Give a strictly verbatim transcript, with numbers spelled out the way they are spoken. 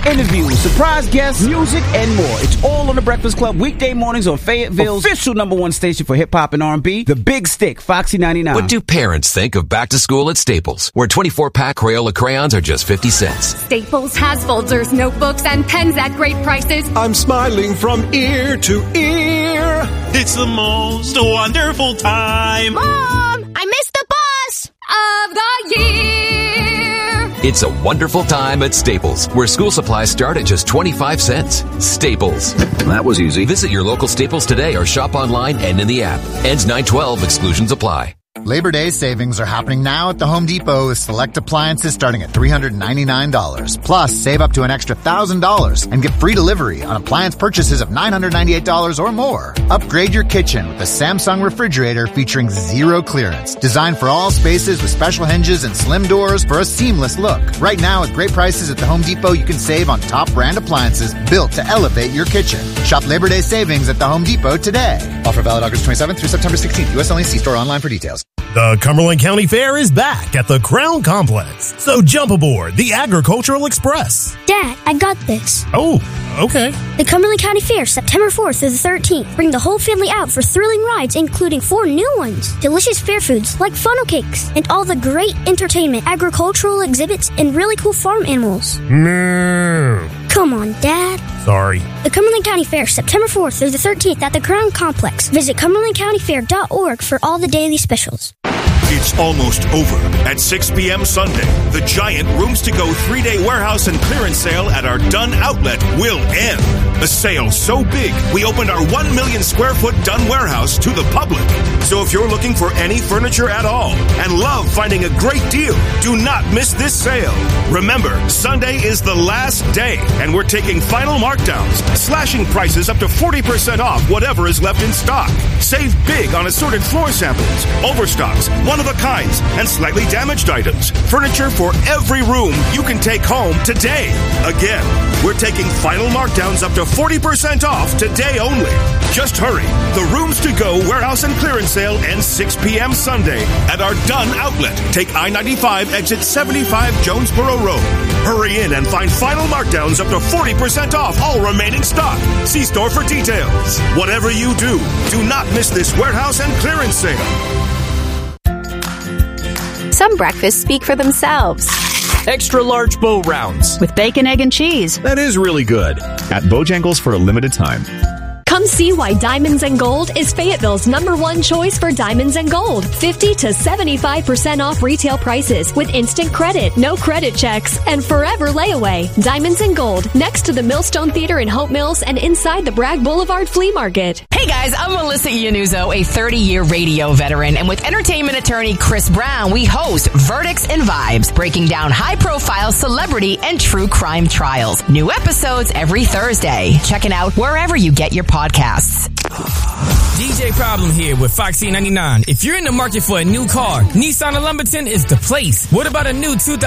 Interviews, surprise guests, music, and more. It's all on The Breakfast Club, weekday mornings on Fayetteville's official number one station for hip-hop and R and B, The Big Stick, Foxy ninety-nine. What do parents think of back to school at Staples, where twenty-four pack Crayola crayons are just fifty cents? Staples has folders, notebooks, and pens at great prices. I'm smiling from ear to ear. It's the most wonderful time. Mom, I missed the bus of the year. It's a wonderful time at Staples, where school supplies start at just twenty-five cents. Staples. That was easy. Visit your local Staples today or shop online and in the app. Ends nine twelve. Exclusions apply. Labor Day savings are happening now at the Home Depot with select appliances starting at three hundred ninety-nine dollars. Plus, save up to an extra one thousand dollars and get free delivery on appliance purchases of nine hundred ninety-eight dollars or more. Upgrade your kitchen with a Samsung refrigerator featuring zero clearance. Designed for all spaces with special hinges and slim doors for a seamless look. Right now, with great prices at the Home Depot, you can save on top brand appliances built to elevate your kitchen. Shop Labor Day savings at the Home Depot today. Offer valid August twenty-seventh through September sixteenth. U S only. See store online for details. The Cumberland County Fair is back at the Crown Complex. So jump aboard the Agricultural Express. Dad, I got this. Oh, okay. The Cumberland County Fair, September fourth through the thirteenth. Bring the whole family out for thrilling rides, including four new ones. Delicious fair foods like funnel cakes and all the great entertainment, agricultural exhibits, and really cool farm animals. No. Come on, Dad. Sorry. The Cumberland County Fair, September fourth through the thirteenth at the Crown Complex. Visit cumberland county fair dot org for all the daily specials. It's almost over. At six p.m. Sunday, the giant Rooms to Go three-day warehouse and clearance sale at our Dunn outlet will end. A sale so big, we opened our one million square foot Dunn warehouse to the public. So if you're looking for any furniture at all and love finding a great deal, do not miss this sale. Remember, Sunday is the last day, and we're taking final markdowns, slashing prices up to forty percent off whatever is left in stock. Save big on assorted floor samples, overstocks, one-of-a-kinds, and slightly damaged items. Furniture for every room you can take home today. Again, we're taking final markdowns up to forty percent off today only. Just hurry. The Rooms to Go warehouse and clearance sale ends six p.m. Sunday at our Dunn outlet. Take I ninety-five exit seventy-five Jonesboro Road. Hurry in and find final markdowns up to forty percent off all remaining stock. See store for details. Whatever you do, do not miss this warehouse and clearance sale. Some breakfasts speak for themselves. Extra large bow rounds. With bacon, egg, and cheese. That is really good. At Bojangles for a limited time. Come see why Diamonds and Gold is Fayetteville's number one choice for diamonds and gold. fifty to seventy-five percent off retail prices with instant credit, no credit checks, and forever layaway. Diamonds and Gold, next to the Millstone Theater in Hope Mills and inside the Bragg Boulevard Flea Market. Hey guys, I'm Melissa Iannuzzo, a thirty-year radio veteran, and with entertainment attorney Chris Brown, we host Verdicts and Vibes, breaking down high-profile celebrity and true crime trials. New episodes every Thursday. Check it out wherever you get your podcasts. D J Problem here with Foxy ninety-nine. If you're in the market for a new car, Nissan of Lumberton is the place. What about a new two thousand